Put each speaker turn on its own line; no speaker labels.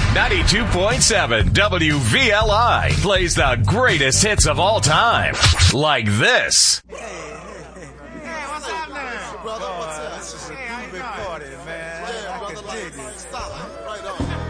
92.7 WVLI plays the greatest hits of all time. Like this.
Hey, what's up now? Brother, what's up? This is a groovy party, man. Yeah, brother, like, stop. Right on.